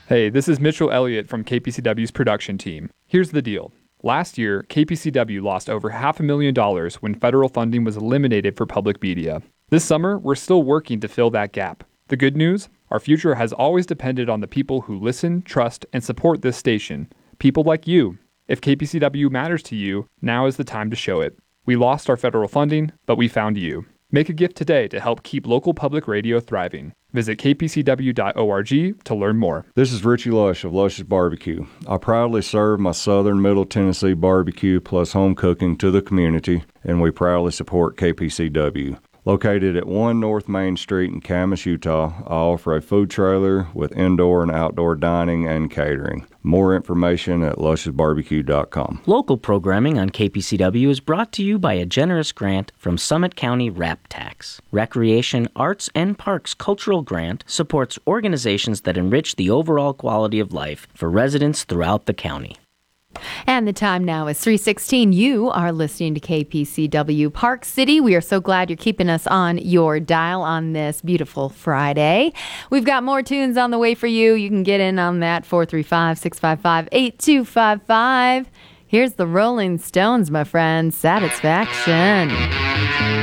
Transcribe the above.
Hey, this is Mitchell Elliott from KPCW's production team. Here's the deal. Last year, KPCW lost over $500,000 when federal funding was eliminated for public media. This summer, we're still working to fill that gap. The good news? Our future has always depended on the people who listen, trust, and support this station. People like you. If KPCW matters to you, now is the time to show it. We lost our federal funding, but we found you. Make a gift today to help keep local public radio thriving. Visit kpcw.org to learn more. This is Richie Lush of Lush's Barbecue. I proudly serve my Southern Middle Tennessee barbecue plus home cooking to the community, and we proudly support KPCW. Located at 1 North Main Street in Camas, Utah, I offer a food trailer with indoor and outdoor dining and catering. More information at lushesbarbecue.com. Local programming on KPCW is brought to you by a generous grant from Summit County RAP Tax. Recreation, Arts, and Parks Cultural Grant supports organizations that enrich the overall quality of life for residents throughout the county. And the time now is 3:16. You are listening to KPCW Park City. We are so glad you're keeping us on your dial on this beautiful Friday. We've got more tunes on the way for you. You can get in on that, 435-655-8255. Here's the Rolling Stones, my friend. Satisfaction.